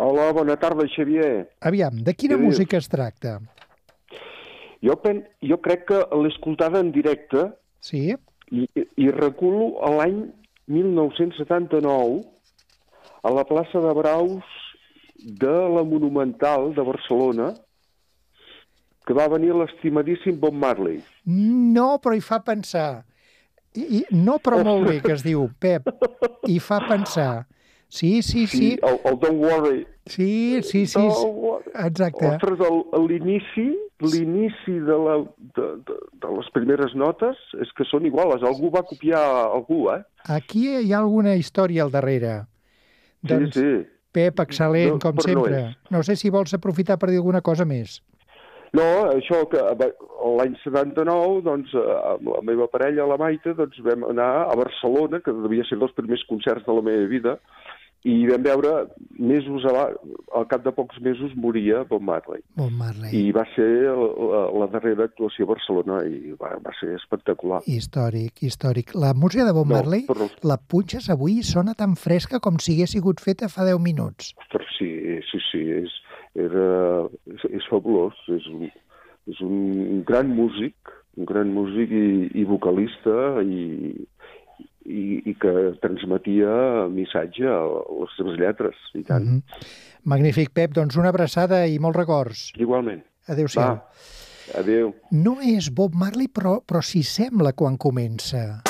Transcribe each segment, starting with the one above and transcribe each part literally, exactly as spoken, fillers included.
Hola, bona tarda, Xavier. Aviam, de quina Què música es tracta? Jo, pen... jo crec que l'he escoltada en directe Sí? i, i reculo a l'any mil nou-cents setanta-nou a la plaça de Braus de la Monumental de Barcelona, que va venir l'estimadíssim Bob Marley. No, però hi fa pensar. I, i, no, però molt bé, que es diu, Pep. Hi fa pensar. Sí, sí, sí. Sí, el, el Don't Worry. Sí, sí, sí. Don't worry. Exacte. Ostres, el- l'inici, l'inici de, la, de, de, de les primeres notes és que són iguals. Algú va copiar algú, eh? Aquí hi ha alguna història al darrere. Sí, Doncs, sí. Pep, excel·lent, No, com però no sempre. és. No sé si vols aprofitar per dir alguna cosa més. No, això que va- l'any setanta-nou, doncs, eh, amb la meva parella, la Maite, doncs vam anar a Barcelona, que devia ser dels primers concerts de la meva vida, i vam veure mesos abans, al cap de pocs mesos moria Bob Marley. Bob Marley. I va ser la, la darrera actuació a Barcelona i va, va ser espectacular. Històric, històric. La música de Bob No, Marley, però- la punxes avui i sona tan fresca com si hagués sigut feta fa deu minuts. Ostres, sí, sí, sí, és, era, és, és fabulós, és un, és un gran músic, un gran músic i, i vocalista i, i, i que transmetia missatge a les seves lletres, i tant. Mm -hmm. Magnífic, Pep. Doncs una abraçada i molts records. Igualment. Adéu-siau. Va, adéu. No és Bob Marley, però, però s'hi sembla quan comença.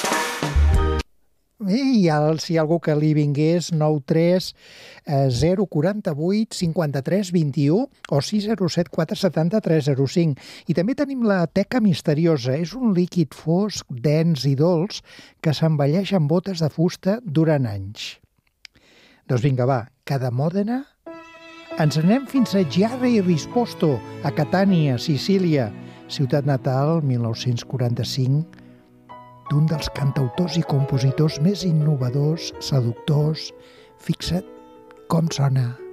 I hi ha, si hi ha algú que li vingués, nou tres zero quaranta vuit cinquanta tres vint u o sis zero set quatre setanta tres zero cinc. I també tenim la teca misteriosa. És un líquid fosc, dens i dolç que s'envelleix amb botes de fusta durant anys. Doncs vinga, va, que de Mòdena ens anem fins a Giarre Risposto, a Catània, Sicília, ciutat natal, mil nou-cents quaranta-cinc, d'un dels cantautors i compositors més innovadors, seductors. Fixa't com sona.